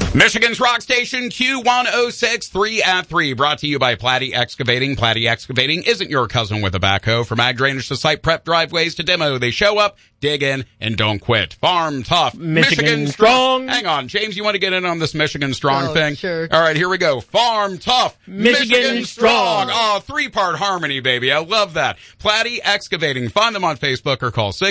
Michigan's Rock Station, Q106, 3 at 3, brought to you by Platte Excavating. Platte Excavating isn't your cousin with a backhoe. From ag drainage to site prep, driveways to demo, they show up, dig in, and don't quit. Farm tough. Michigan strong. Hang on, James, you want to get in on this Michigan strong thing? Sure. All right, here we go. Farm tough. Michigan strong. Oh, three-part harmony, baby. I love that. Platte Excavating. Find them on Facebook or call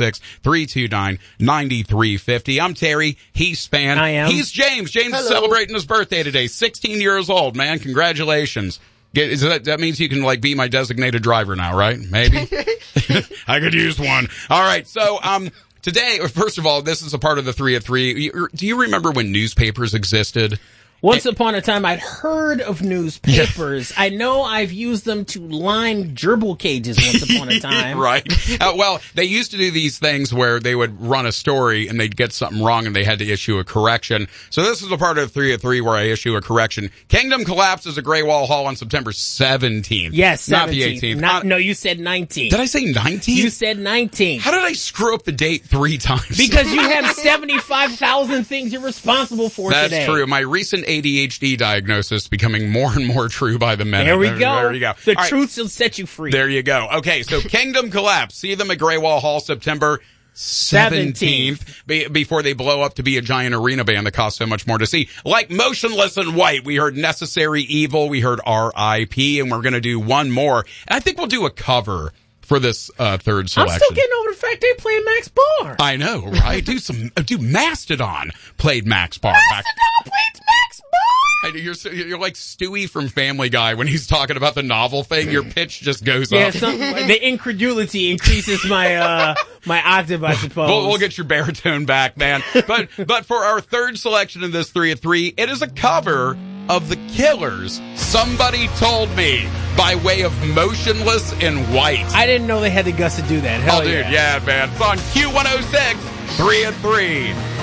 616-329-9350. I'm Terry. He's Span. I am. He's James. James is celebrating his birthday today. 16 years old, man. Congratulations. That means you can, be my designated driver now, right? Maybe? I could use one. All right. So, today, first of all, this is a part of the 3 at 3. Do you remember when newspapers existed? Once upon a time, I'd heard of newspapers. Yeah. I know I've used them to line gerbil cages once upon a time. Right. Well, they used to do these things where they would run a story and they'd get something wrong and they had to issue a correction. So this is a part of 3 at 3 where I issue a correction. Kingdom collapses at Great Wall Hall on September 17th. Yes, 17th. Not the 18th. No, you said 19th. Did I say 19th? You said 19th. How did I screw up the date 3 times? Because you have 75,000 things you're responsible for That's today. That's true. My recent ADHD diagnosis becoming more and more true by the minute. There we go. There you go. The truth will set you free. There you go. Okay, so Kingdom Collapse. See them at Great Wall Hall September 17th before they blow up to be a giant arena band that costs so much more to see. Like Motionless in White, we heard Necessary Evil, we heard R.I.P., and we're going to do one more. I think we'll do a cover for this third selection. I'm still getting over the fact they playing Max Bar. I know, right? Do Mastodon played Max Bar. Mastodon played Max Bar. You're like Stewie from Family Guy when he's talking about the novel thing. Your pitch just goes up. Yeah, the incredulity increases my my octave, I suppose. We'll get your baritone back, man. But for our third selection in this 3 at 3, it is a cover of The Killers, Somebody Told Me, by way of Motionless in White. I didn't know they had the guts to do that. Hell dude, yeah, man. It's on Q106, 3 at 3.